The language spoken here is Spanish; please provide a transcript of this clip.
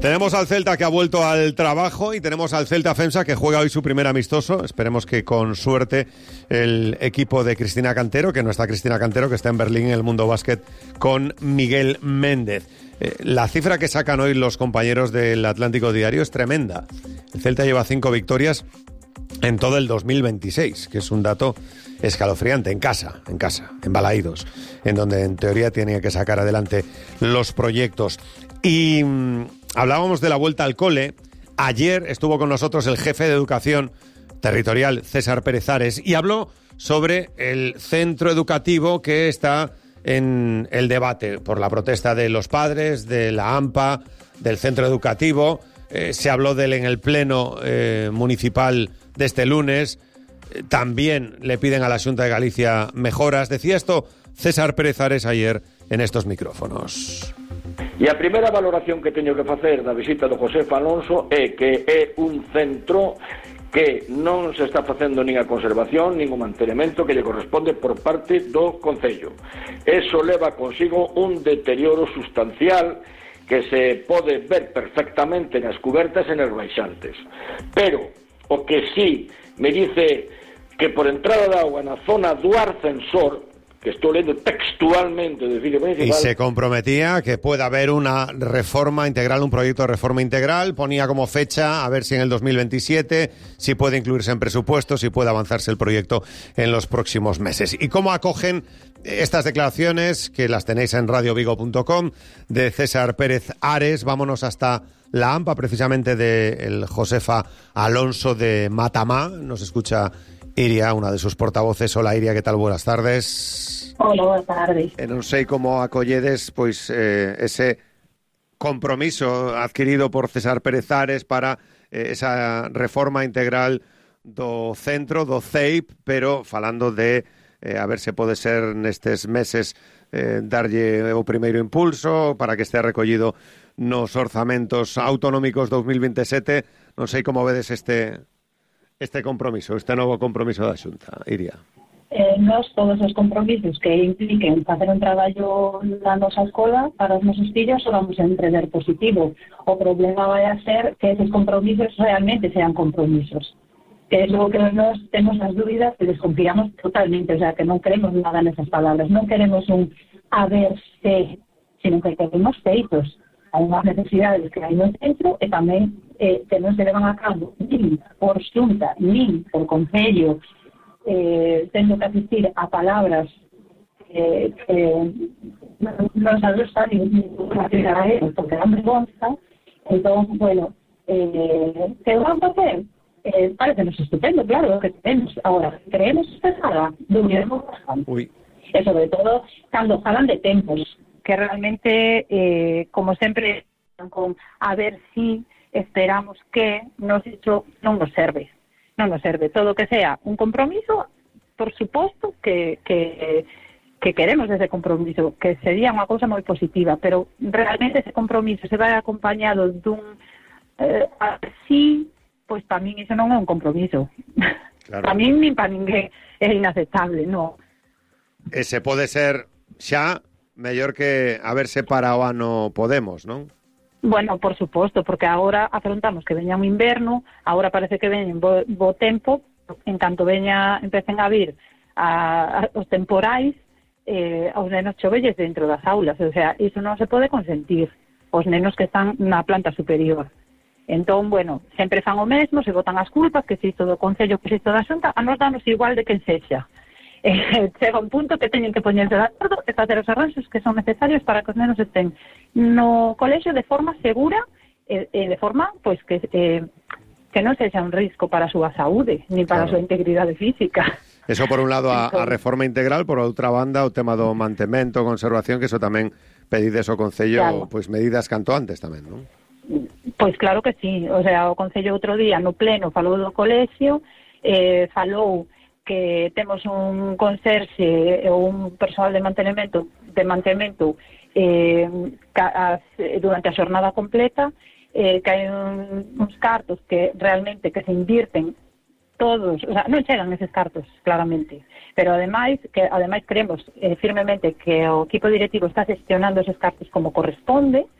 Tenemos al Celta que ha vuelto al trabajo y tenemos al Celta FEMSA que juega hoy su primer amistoso. Esperemos que con suerte el equipo de Cristina Cantero, que no está Cristina Cantero, que está en Berlín en el Mundo Básquet con Miguel Méndez. La cifra que sacan hoy los compañeros del Atlántico Diario es tremenda. El Celta lleva 5 victorias en todo el 2026, que es un dato escalofriante, en casa, en Balaídos, en donde en teoría tiene que sacar adelante los proyectos. Y hablábamos de la vuelta al cole. Ayer estuvo con nosotros el jefe de Educación Territorial, César Pérez Ares, y habló sobre el centro educativo que está en el debate por la protesta de los padres, de la AMPA, del centro educativo. Se habló de él en el pleno municipal de este lunes. También le piden a la Xunta de Galicia mejoras. Decía esto César Pérez Ares ayer en estos micrófonos. E a primeira valoración que teño que facer da visita do Josefa Alonso é que é un centro que non se está facendo nin a conservación nin o mantenimento que lle corresponde por parte do Concello. Eso leva consigo un deterioro sustancial que se pode ver perfectamente nas cubertas e nas baixantes. Pero o que sí me dice que por entrada de agua na zona do ascensor, que estoy leyendo textualmente del vídeo principal. Y se comprometía que pueda haber una reforma integral, un proyecto de reforma integral. Ponía como fecha a ver si en el 2027, si puede incluirse en presupuestos, si puede avanzarse el proyecto en los próximos meses. ¿Y cómo acogen estas declaraciones, que las tenéis en radiovigo.com, de César Pérez Ares? Vámonos hasta la AMPA, precisamente del Josefa Alonso de Matamá. Nos escucha Iria, una de sus portavoces. Hola Iria, ¿qué tal? Buenas tardes. Hola, buenas tardes. Non sei como acolledes pois ese compromiso adquirido por César Pérez Ares para esa reforma integral do centro, do CEIP, pero falando de a ver se pode ser nestes meses darlle o primeiro impulso para que este recollido nos orzamentos autonómicos 2027. Non sei como vedes este compromiso, este novo compromiso da Xunta, Iria. Nós todos os compromisos que impliquen facer un traballo na nosa escola para os nosos fillos o vamos a entrever positivo. O problema vai a ser que esos compromisos realmente sean compromisos, que é lo que nós temos as dúbidas que desconfiamos totalmente, o sea, que non queremos nada nesas palabras, non queremos un a ver se, sino que queremos feitos. Hai unhas necesidades que hai no centro e tamén que non se levan a cabo nin por Xunta, nin por Concello, tendo que asistir a palabras que non sabemos nin relacionar a ellos porque dan vergonza. Entón, bueno, que van a facer? Parecenos estupendo, claro, que tenemos. Ahora, creemos pesada, dubiremos bastante. E sobre todo, cando falan de tempos, que realmente, como sempre, con a ver si esperamos que non nos serve. Non nos serve. Todo que sea un compromiso, por suposto que queremos ese compromiso, que sería unha cousa moi positiva, pero realmente ese compromiso se vai acompañado dun así, pois para min iso non é un compromiso. Claro. Para min nin para ninguén é inaceptable, non. Ese pode ser xa mellor que a verse para o ano Podemos, non? Bueno, por suposto, porque agora afrontamos que veña un inverno, agora parece que veñen bo tempo, en canto empecen a vir os temporais, aos nenos chovelles dentro das aulas, o sea, iso non se pode consentir, os nenos que están na planta superior. Entón, bueno, sempre fan o mesmo, se botan as culpas, que se isto do Concello, que se isto da Xunta, a nos danos igual de quen sexa. Chega un punto que teñen que poñerse de acordo e facer os arranxos que son necesarios para que os nenos estén no colexio de forma segura e de forma pois que non sexa un risco para a súa saúde ni para a súa integridade física. Eso por un lado a reforma integral, por outra banda o tema do mantemento, conservación, que eso tamén pedides ao Concello, claro. Pois medidas canto antes tamén, non? Pois claro que sí, o sea, o Concello outro día no pleno falou do colexio, falou que temos un conserxe ou un persoal de mantemento durante a xornada completa, que hai uns cartos que realmente que se invirten todos, o sea, non chegan eses cartos claramente, pero ademais creemos firmemente que o equipo directivo está gestionando eses cartos como corresponde,